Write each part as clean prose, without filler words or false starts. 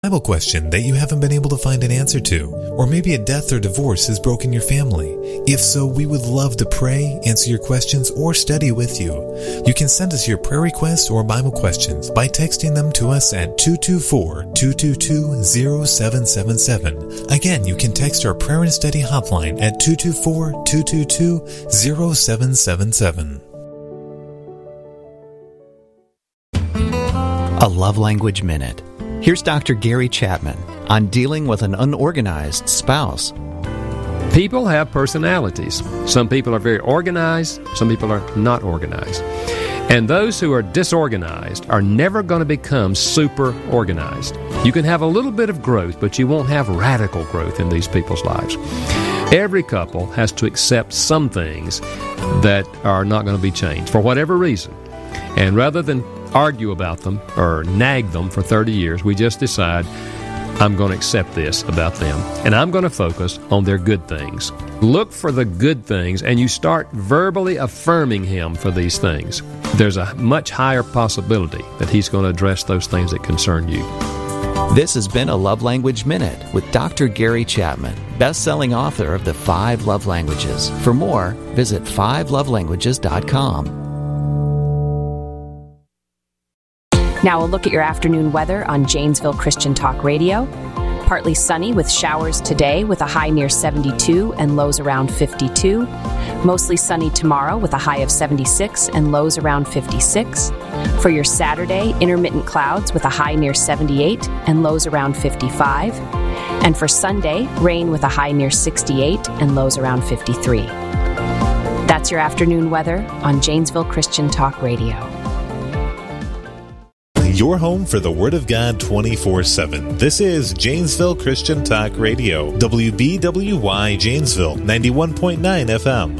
Bible question that you haven't been able to find an answer to, or maybe a death or divorce has broken your family. If so, we would love to pray, answer your questions, or study with you. You can send us your prayer requests or Bible questions by texting them to us at 224-222-0777. Again, you can text our prayer and study hotline at 224-222-0777. A Love Language Minute. Here's Dr. Gary Chapman on dealing with an unorganized spouse. People have personalities. Some people are very organized, some people are not organized. And those who are disorganized are never going to become super organized. You can have a little bit of growth, but you won't have radical growth in these people's lives. Every couple has to accept some things that are not going to be changed for whatever reason. And rather than argue about them or nag them for 30 years, we just decide, I'm going to accept this about them, and I'm going to focus on their good things. Look for the good things, and you start verbally affirming him for these things. There's a much higher possibility that he's going to address those things that concern you. This has been a Love Language Minute with Dr. Gary Chapman, best-selling author of The 5 Love Languages. For more, visit 5lovelanguages.com. Now a look at your afternoon weather on Janesville Christian Talk Radio. Partly sunny with showers today with a high near 72 and lows around 52. Mostly sunny tomorrow with a high of 76 and lows around 56. For your Saturday, intermittent clouds with a high near 78 and lows around 55. And for Sunday, rain with a high near 68 and lows around 53. That's your afternoon weather on Janesville Christian Talk Radio. Your home for the Word of God 24/7. This is Janesville Christian Talk Radio, WBWY Janesville, 91.9 FM.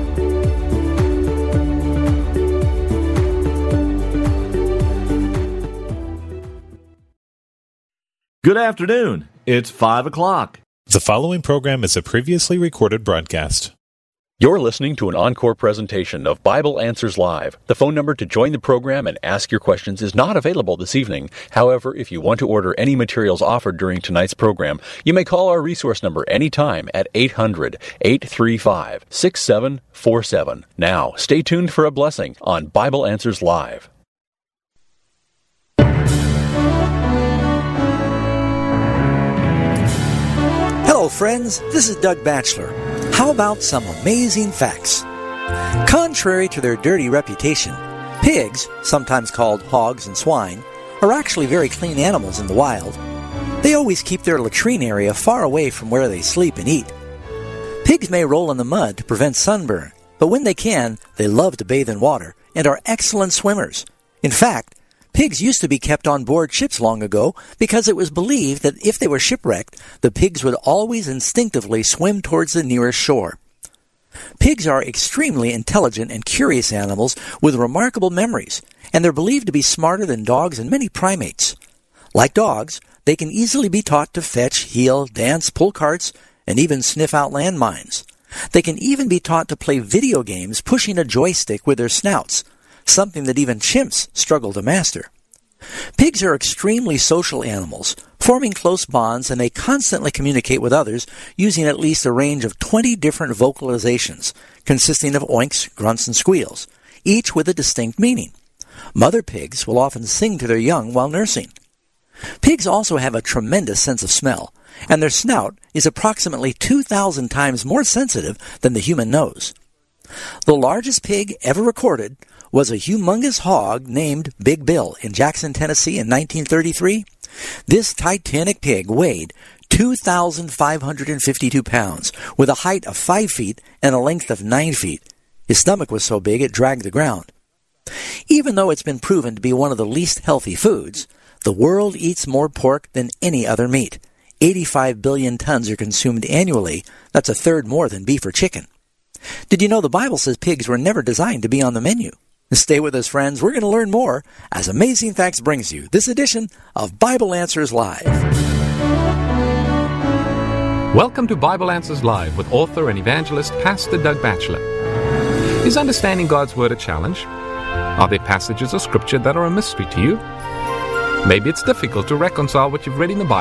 Good afternoon. It's 5 o'clock. The following program is a previously recorded broadcast. You're listening to an encore presentation of Bible Answers Live. The phone number to join the program and ask your questions is not available this evening. However, if you want to order any materials offered during tonight's program, you may call our resource number anytime at 800-835-6747. Now, stay tuned for a blessing on Bible Answers Live. Hello, friends. This is Doug Batchelor. How about some amazing facts? Contrary to their dirty reputation, pigs, sometimes called hogs and swine, are actually very clean animals in the wild. They always keep their latrine area far away from where they sleep and eat. Pigs may roll in the mud to prevent sunburn, but when they can, they love to bathe in water and are excellent swimmers. In fact, pigs used to be kept on board ships long ago because it was believed that if they were shipwrecked, the pigs would always instinctively swim towards the nearest shore. Pigs are extremely intelligent and curious animals with remarkable memories, and they're believed to be smarter than dogs and many primates. Like dogs, they can easily be taught to fetch, heel, dance, pull carts, and even sniff out landmines. They can even be taught to play video games pushing a joystick with their snouts, something that even chimps struggle to master. Pigs are extremely social animals, forming close bonds, and they constantly communicate with others using at least a range of 20 different vocalizations, consisting of oinks, grunts, and squeals, each with a distinct meaning. Mother pigs will often sing to their young while nursing. Pigs also have a tremendous sense of smell, and their snout is approximately 2,000 times more sensitive than the human nose. The largest pig ever recorded was a humongous hog named Big Bill in Jackson, Tennessee in 1933. This titanic pig weighed 2,552 pounds with a height of 5 feet and a length of 9 feet. His stomach was so big it dragged the ground. Even though it's been proven to be one of the least healthy foods, the world eats more pork than any other meat. 85 billion tons are consumed annually. That's a third more than beef or chicken. Did you know the Bible says pigs were never designed to be on the menu? Stay with us, friends. We're going to learn more as Amazing Facts brings you this edition of Bible Answers Live. Welcome to Bible Answers Live with author and evangelist Pastor Doug Batchelor. Is understanding God's Word a challenge? Are there passages of Scripture that are a mystery to you? Maybe it's difficult to reconcile what you've read in the Bible